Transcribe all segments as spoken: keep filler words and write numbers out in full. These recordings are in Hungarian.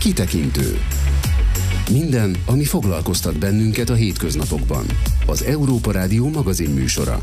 Kitekintő. Minden, ami foglalkoztat bennünket a hétköznapokban. Az Európa Rádió magazinműsora.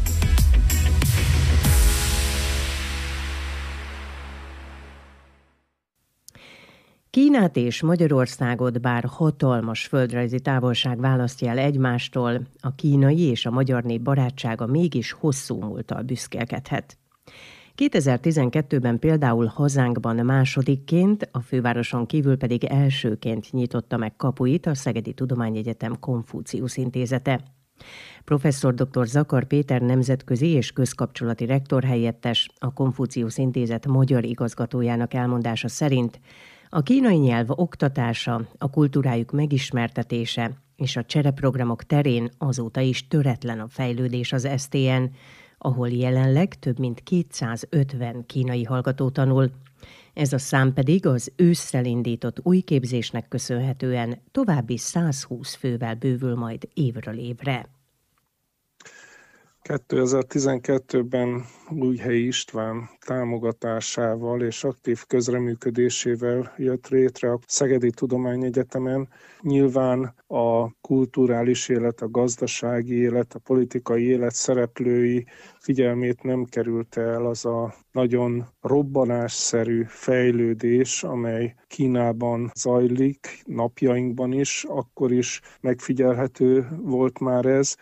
Kínát és Magyarországot bár hatalmas földrajzi távolság választja el egymástól, a kínai és a magyar nép barátsága mégis hosszú múlttal büszkélkedhet. kétezer-tizenkettőben például hazánkban másodikként, a fővároson kívül pedig elsőként nyitotta meg kapuit a Szegedi Tudományegyetem Konfuciusz Intézete. Professzor dr. Zakar Péter nemzetközi és közkapcsolati rektor helyettes, a Konfuciusz Intézet magyar igazgatójának elmondása szerint a kínai nyelv oktatása, a kultúrájuk megismertetése és a csereprogramok terén azóta is töretlen a fejlődés az es té en, ahol jelenleg több mint kétszázötven kínai hallgató tanul. Ez a szám pedig az ősszel indított új képzésnek köszönhetően további százhúsz fővel bővül majd évről évre. kétezer-tizenkettőben Újhelyi István támogatásával és aktív közreműködésével jött létre a Szegedi Tudományegyetemen. Nyilván a kulturális élet, a gazdasági élet, a politikai élet szereplői figyelmét nem kerülte el az a nagyon robbanásszerű fejlődés, amely Kínában zajlik, napjainkban is, akkor is megfigyelhető volt már ez,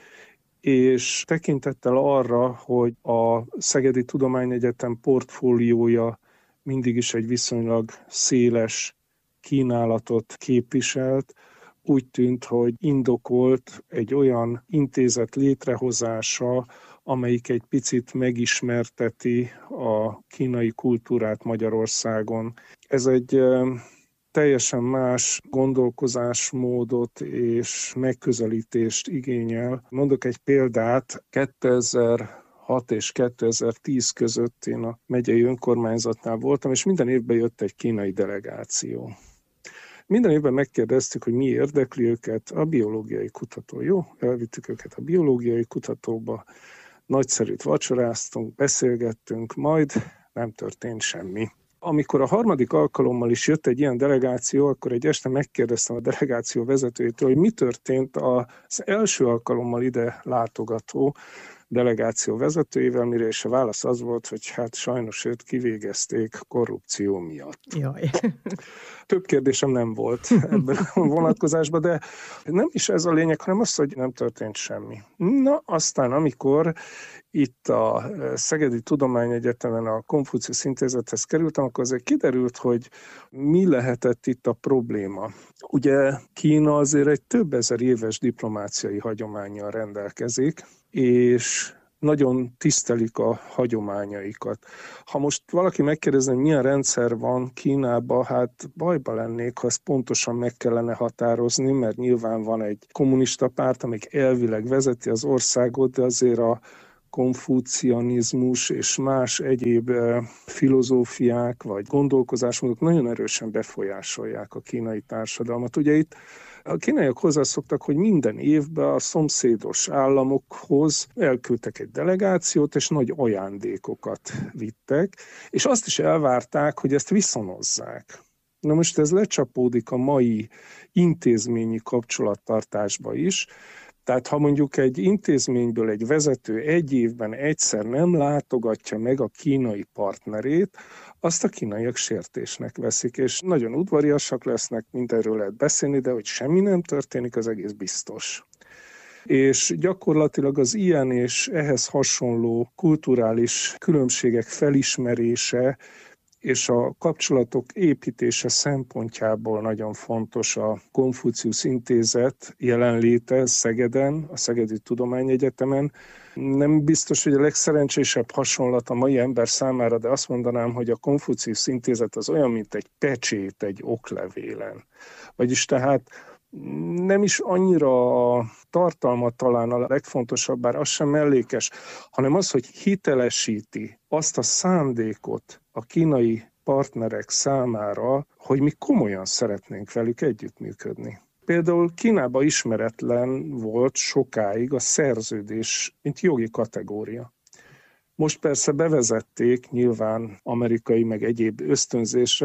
és tekintettel arra, hogy a Szegedi Tudományegyetem portfóliója mindig is egy viszonylag széles kínálatot képviselt, úgy tűnt, hogy indokolt egy olyan intézet létrehozása, amelyik egy picit megismerteti a kínai kultúrát Magyarországon. Ez egy teljesen más gondolkozásmódot és megközelítést igényel. Mondok egy példát, kétezer-hat és kétezer-tíz között én a megyei önkormányzatnál voltam, és minden évben jött egy kínai delegáció. Minden évben megkérdeztük, hogy mi érdekli őket, a biológiai kutató. Jó, elvittük őket a biológiai kutatóba, nagyszerűt vacsoráztunk, beszélgettünk, majd nem történt semmi. Amikor a harmadik alkalommal is jött egy ilyen delegáció, akkor egy este megkérdeztem a delegáció vezetőjétől, hogy mi történt az első alkalommal ide látogató delegáció vezetőjével, mire is a válasz az volt, hogy hát sajnos őt kivégezték korrupció miatt. Jaj. Több kérdésem nem volt ebben a vonatkozásban, de nem is ez a lényeg, hanem az, hogy nem történt semmi. Na, aztán amikor itt a Szegedi Tudományegyetemen a Konfuciusz Intézethez kerültem, akkor azért kiderült, hogy mi lehetett itt a probléma. Ugye Kína azért egy több ezer éves diplomáciai hagyománnyal rendelkezik, és nagyon tisztelik a hagyományaikat. Ha most valaki megkérdezne, hogy milyen rendszer van Kínában, hát bajba lennék, ha ezt pontosan meg kellene határozni, mert nyilván van egy kommunista párt, amelyik elvileg vezeti az országot, de azért a konfucianizmus és más egyéb filozófiák vagy gondolkozásmódok nagyon erősen befolyásolják a kínai társadalmat. Ugye itt a kínaiak hozzászoktak, hogy minden évben a szomszédos államokhoz elküldtek egy delegációt, és nagy ajándékokat vittek, és azt is elvárták, hogy ezt viszonozzák. Na most ez lecsapódik a mai intézményi kapcsolattartásba is. Tehát ha mondjuk egy intézményből egy vezető egy évben egyszer nem látogatja meg a kínai partnerét, azt a kínaiak sértésnek veszik, és nagyon udvariasak lesznek, mindenről lehet beszélni, de hogy semmi nem történik, az egész biztos. És gyakorlatilag az ilyen és ehhez hasonló kulturális különbségek felismerése és a kapcsolatok építése szempontjából nagyon fontos a Konfuciusz Intézet jelenléte Szegeden, a Szegedi Tudományegyetemen. Nem biztos, hogy a legszerencsésebb hasonlat a mai ember számára, de azt mondanám, hogy a Konfuciusz Intézet az olyan, mint egy pecsét egy oklevélen. Vagyis tehát nem is annyira a tartalma talán a legfontosabb, bár az sem mellékes, hanem az, hogy hitelesíti azt a szándékot a kínai partnerek számára, hogy mi komolyan szeretnénk velük együttműködni. Például Kínában ismeretlen volt sokáig a szerződés, mint jogi kategória. Most persze bevezették nyilván amerikai meg egyéb ösztönzésre,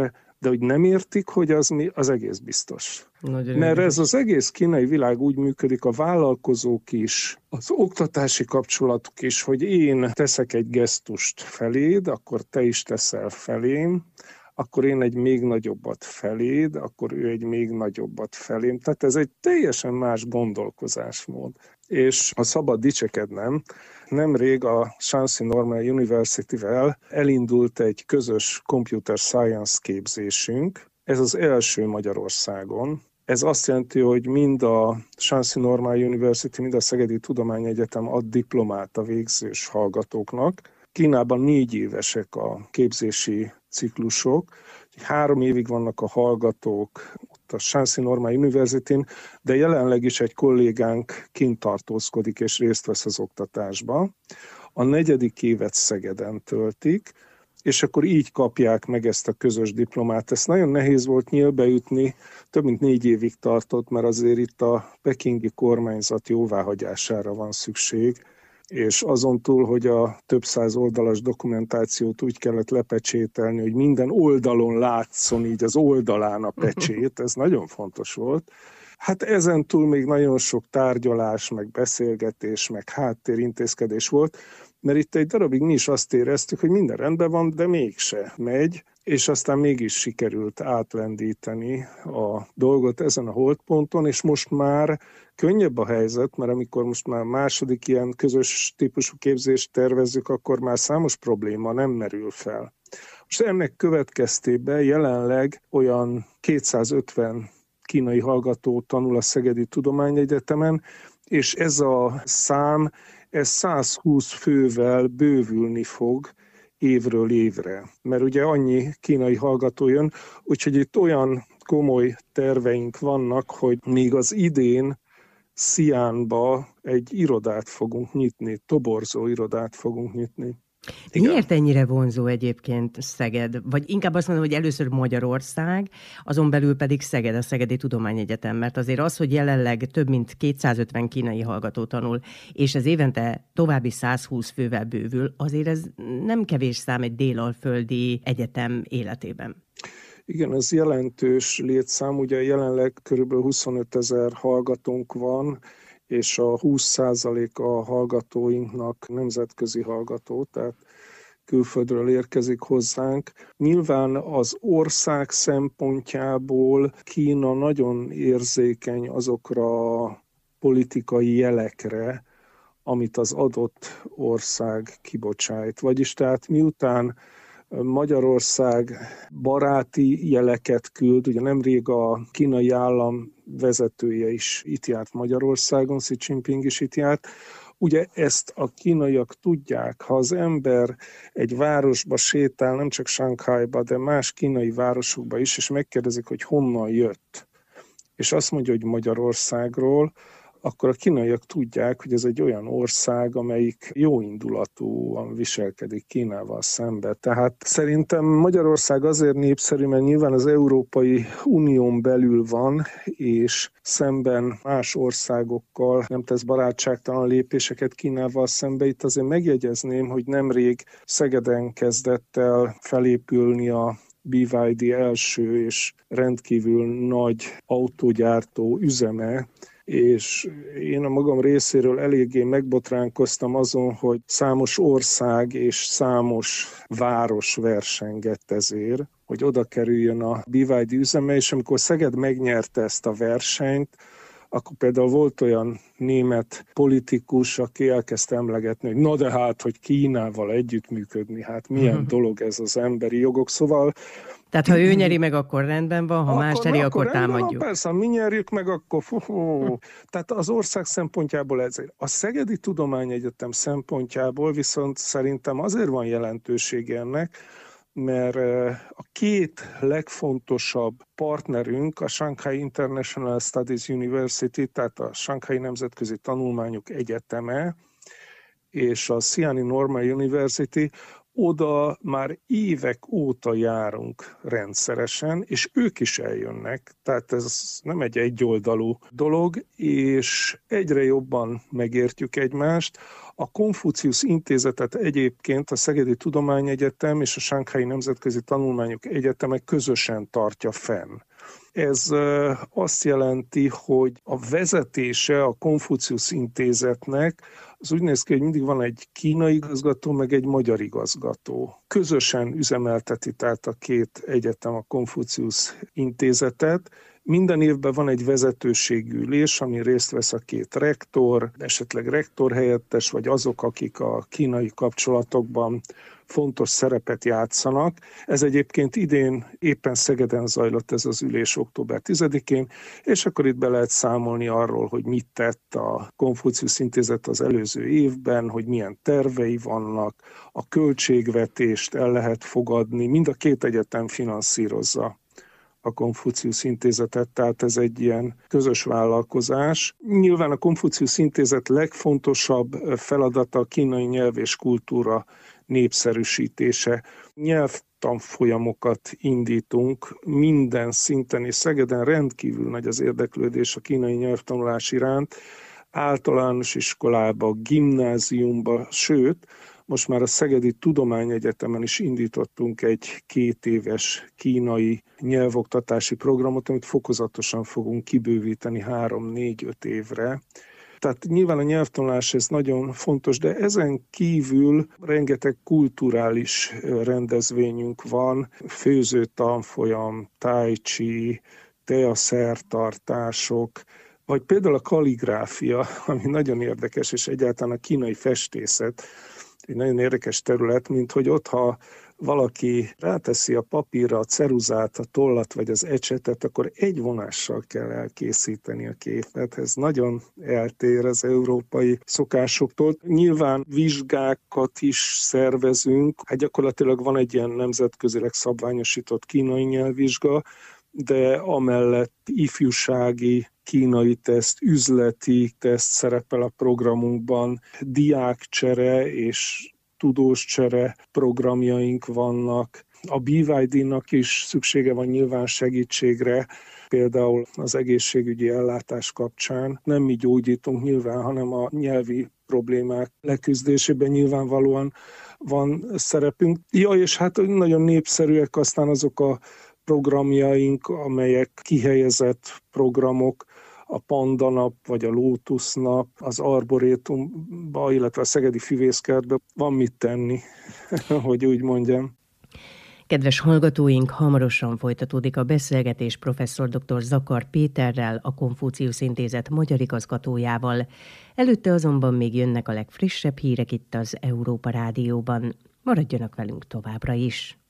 De hogy nem értik, hogy az mi, az egész biztos. Nagyon Mert érdekes. ez az egész kínai világ úgy működik, a vállalkozók is, az oktatási kapcsolatuk is, hogy én teszek egy gesztust feléd, akkor te is teszel felém, akkor én egy még nagyobbat feléd, akkor ő egy még nagyobbat felém. Tehát ez egy teljesen más gondolkozásmód. És ha szabad dicsekednem, nemrég a Shanxi Normal University-vel elindult egy közös computer science képzésünk. Ez az első Magyarországon. Ez azt jelenti, hogy mind a Shanxi Normal University, mind a Szegedi Tudományegyetem ad diplomát a végzős hallgatóknak. Kínában négy évesek a képzési ciklusok, három évig vannak a hallgatók ott a Shanxi Normal Universityn, de jelenleg is egy kollégánk kint tartózkodik és részt vesz az oktatásban. A negyedik évet Szegeden töltik, és akkor így kapják meg ezt a közös diplomát. Ezt nagyon nehéz volt nyílbeütni, több mint négy évig tartott, mert azért itt a pekingi kormányzat jóváhagyására van szükség, és azon túl, hogy a több száz oldalas dokumentációt úgy kellett lepecsételni, hogy minden oldalon látszon így az oldalán a pecsét, ez nagyon fontos volt. Hát ezen túl még nagyon sok tárgyalás, meg beszélgetés, meg háttérintézkedés volt, mert itt egy darabig mi is azt éreztük, hogy minden rendben van, de mégse megy, és aztán mégis sikerült átlendíteni a dolgot ezen a holdponton, és most már könnyebb a helyzet, mert amikor most már második ilyen közös típusú képzést tervezzük, akkor már számos probléma nem merül fel. Most ennek következtében jelenleg olyan kétszázötven kínai hallgató tanul a Szegedi Tudományegyetemen, és ez a szám, ez százhúsz fővel bővülni fog évről évre. Mert ugye annyi kínai hallgató jön, úgyhogy itt olyan komoly terveink vannak, hogy még az idén Xi'anba egy irodát fogunk nyitni, toborzó irodát fogunk nyitni. Igen. Miért ennyire vonzó egyébként Szeged? Vagy inkább azt mondom, hogy először Magyarország, azon belül pedig Szeged, a Szegedi Tudományegyetem, mert azért az, hogy jelenleg több mint kétszázötven kínai hallgató tanul, és ez évente további százhúsz fővel bővül, azért ez nem kevés szám egy délalföldi egyetem életében. Igen, ez jelentős létszám, ugye jelenleg körülbelül huszonöt ezer hallgatónk van, és a húsz százalék a hallgatóinknak nemzetközi hallgató, tehát külföldről érkezik hozzánk. Nyilván az ország szempontjából Kína nagyon érzékeny azokra a politikai jelekre, amit az adott ország kibocsájt. Vagyis tehát miután Magyarország baráti jeleket küld, ugye nemrég a kínai állam vezetője is itt járt Magyarországon, Xi Jinping is itt járt. Ugye ezt a kínaiak tudják, ha az ember egy városba sétál, nem csak Sanghajba, de más kínai városokba is, és megkérdezik, hogy honnan jött, és azt mondja, hogy Magyarországról, akkor a kínaiak tudják, hogy ez egy olyan ország, amelyik jóindulatúan viselkedik Kínával szembe. Tehát szerintem Magyarország azért népszerű, mert nyilván az Európai Unión belül van, és szemben más országokkal nem tesz barátságtalan lépéseket Kínával szembe. Itt azért megjegyezném, hogy nemrég Szegeden kezdett el felépülni a bé vé dé első és rendkívül nagy autógyártó üzeme, és én a magam részéről eléggé megbotránkoztam azon, hogy számos ország és számos város versengett ezért, hogy oda kerüljön a bé vé dé üzeme, és amikor Szeged megnyerte ezt a versenyt, akkor például volt olyan német politikus, aki elkezdte emlegetni, hogy na de hát, hogy Kínával együttműködni, hát milyen uh-huh. dolog ez az emberi jogok, szóval... Tehát ha ő nyeri meg, akkor rendben van, ha akkor, más nyeri, akkor, akkor támadjuk. Van, persze, mi nyerjük meg, akkor... Fú, fú. Tehát az ország szempontjából ezért. A Szegedi Tudományegyetem szempontjából viszont szerintem azért van jelentősége ennek, mert a két legfontosabb partnerünk, a Shanghai International Studies University, tehát a Shanghai Nemzetközi Tanulmányok Egyeteme, és a Xi'an Normal University, oda már évek óta járunk rendszeresen, és ők is eljönnek, tehát ez nem egy egyoldalú dolog, és egyre jobban megértjük egymást. A Konfuciusz Intézetet egyébként a Szegedi Tudományegyetem és a Shanghai Nemzetközi Tanulmányok Egyeteme közösen tartja fenn. Ez azt jelenti, hogy a vezetése a Konfuciusz Intézetnek az úgy néz ki, hogy mindig van egy kínai igazgató, meg egy magyar igazgató. Közösen üzemelteti tehát a két egyetem a Konfuciusz Intézetet. Minden évben van egy vezetőségi ülés, ami részt vesz a két rektor, esetleg rektor helyettes, vagy azok, akik a kínai kapcsolatokban fontos szerepet játszanak. Ez egyébként idén éppen Szegeden zajlott ez az ülés október tizedikén, és akkor itt be lehet számolni arról, hogy mit tett a Konfuciusz Intézet az előző évben, hogy milyen tervei vannak, a költségvetést el lehet fogadni, mind a két egyetem finanszírozza a Konfuciusz Intézetet, tehát ez egy ilyen közös vállalkozás. Nyilván a Konfuciusz Intézet legfontosabb feladata a kínai nyelv és kultúra népszerűsítése. Nyelvtanfolyamokat indítunk minden szinten, és Szegeden rendkívül nagy az érdeklődés a kínai nyelvtanulás iránt, általános iskolába, gimnáziumba, sőt, most már a Szegedi Tudományegyetemen is indítottunk egy két éves kínai nyelvoktatási programot, amit fokozatosan fogunk kibővíteni három, négy, öt évre. Tehát nyilván a nyelvtanulás ez nagyon fontos, de ezen kívül rengeteg kulturális rendezvényünk van, főző tanfolyam, tai chi, teaszertartások, vagy például a kalligráfia, ami nagyon érdekes, és egyáltalán a kínai festészet, egy nagyon érdekes terület, mint hogy ott, ha valaki ráteszi a papírra a ceruzát, a tollat vagy az ecsetet, akkor egy vonással kell elkészíteni a képet. Ez nagyon eltér az európai szokásoktól. Nyilván vizsgákat is szervezünk. Hát gyakorlatilag van egy ilyen nemzetközileg szabványosított kínai nyelvvizsga, de amellett ifjúsági kínai teszt, üzleti teszt szerepel a programunkban, diákcsere és tudóscsere programjaink vannak. A bé vé dé-nak is szüksége van nyilván segítségre, például az egészségügyi ellátás kapcsán. Nem mi gyógyítunk nyilván, hanem a nyelvi problémák leküzdésében nyilvánvalóan van szerepünk. Ja, és hát nagyon népszerűek aztán azok a programjaink, amelyek kihelyezett programok, a Panda nap, vagy a Lótusz nap, az Arborétumba, illetve a Szegedi Füvészkertbe van mit tenni, hogy úgy mondjam. Kedves hallgatóink, hamarosan folytatódik a beszélgetés professzor dr. Zakar Péterrel, a Konfuciusz Intézet magyar igazgatójával. Előtte azonban még jönnek a legfrissebb hírek itt az Európa Rádióban. Maradjanak velünk továbbra is!